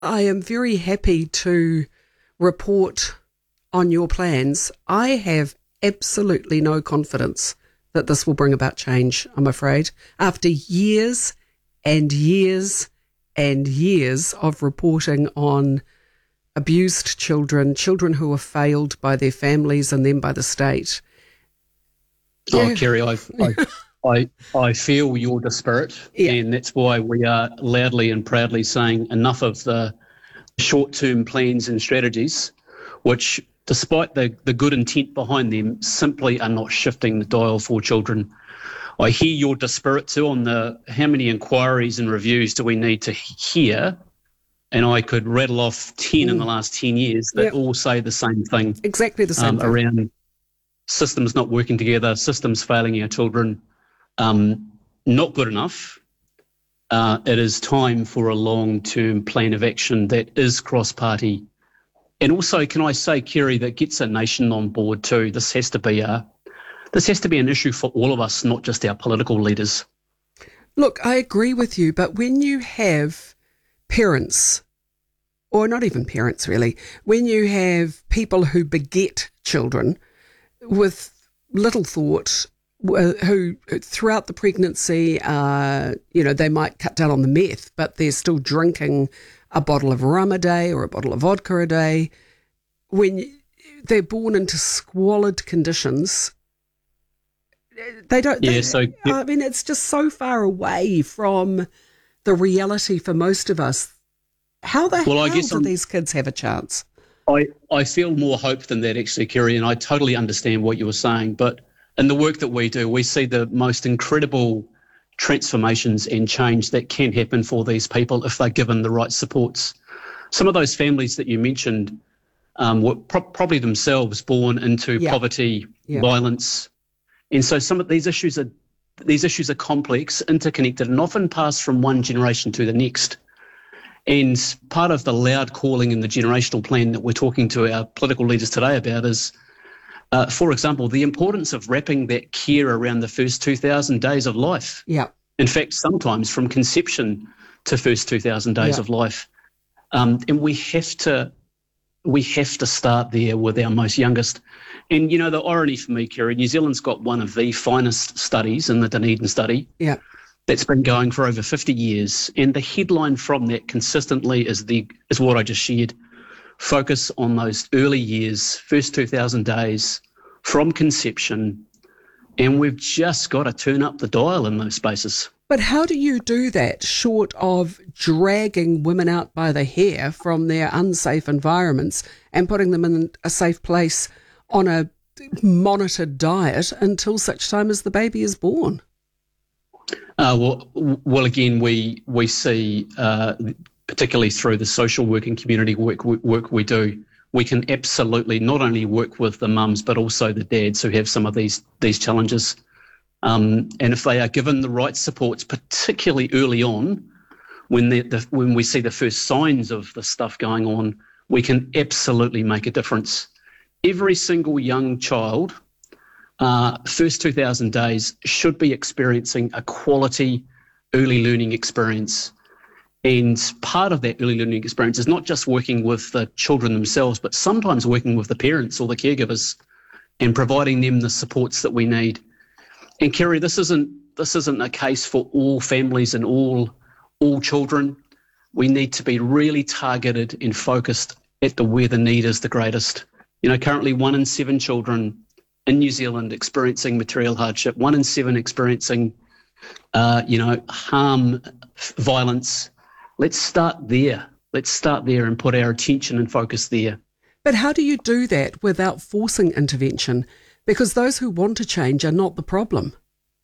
I am very happy to report on your plans. I have absolutely no confidence that this will bring about change, I'm afraid. After years and years and years of reporting on abused children, children who are failed by their families and then by the state. Oh, Kerry, I feel your despair, and that's why we are loudly and proudly saying enough of the short-term plans and strategies, which, despite the good intent behind them, simply are not shifting the dial for children. I hear your despair too on how many inquiries and reviews do we need to hear, and I could rattle off 10 in the last 10 years that all say the same thing. Exactly the same thing. Around systems not working together, systems failing our children, not good enough. It is time for a long-term plan of action that is cross-party. And also, can I say, Kerry, that gets a nation on board too. This has to be an issue for all of us, not just our political leaders. Look, I agree with you, but when you have parents, or not even parents really, when you have people who beget children with little thought, who throughout the pregnancy, they might cut down on the meth, but they're still drinking a bottle of rum a day or a bottle of vodka a day. When they're born into squalid conditions, it's just so far away from the reality for most of us. How the hell do these kids have a chance? I feel more hope than that, actually, Kerry, and I totally understand what you were saying. But in the work that we do, we see the most incredible transformations and change that can happen for these people if they're given the right supports. Some of those families that you mentioned were probably themselves born into poverty, violence, and so some of these issues are complex, interconnected, and often pass from one generation to the next. And part of the loud calling in the generational plan that we're talking to our political leaders today about is, for example, the importance of wrapping that care around the first 2,000 days of life. Yeah. In fact, sometimes from conception to first 2,000 days of life. And we have to start there with our most youngest. And, the irony for me, Kerry, New Zealand's got one of the finest studies in the Dunedin study. Yeah. That's been going for over 50 years. And the headline from that consistently is what I just shared. Focus on those early years, first 2,000 days from conception. And we've just got to turn up the dial in those spaces. But how do you do that short of dragging women out by the hair from their unsafe environments and putting them in a safe place on a monitored diet until such time as the baby is born? Well, again, we see, particularly through the social work and community work we do, we can absolutely not only work with the mums but also the dads who have some of these challenges. And if they are given the right supports, particularly early on, when we see the first signs of the stuff going on, we can absolutely make a difference. Every single young child, first 2,000 days, should be experiencing a quality early learning experience. And part of that early learning experience is not just working with the children themselves, but sometimes working with the parents or the caregivers and providing them the supports that we need. And Kerry, this isn't a case for all families and all children. We need to be really targeted and focused at where the need is the greatest. Currently 1 in 7 children in New Zealand experiencing material hardship, 1 in 7 experiencing, harm, violence. Let's start there. And put our attention and focus there. But how do you do that without forcing intervention? Because those who want to change are not the problem.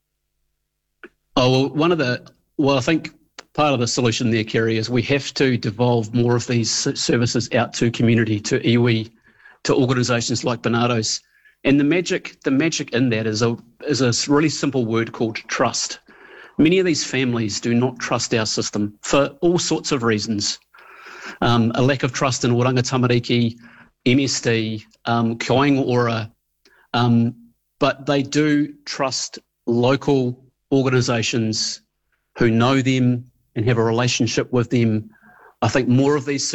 I think part of the solution there, Kerry, is we have to devolve more of these services out to community, to iwi, to organisations like Barnardo's. And the magic in that is a really simple word called trust. Many of these families do not trust our system for all sorts of reasons. A lack of trust in Oranga Tamariki, MSD, Kāinga Ora, but they do trust local organisations who know them and have a relationship with them I think more of these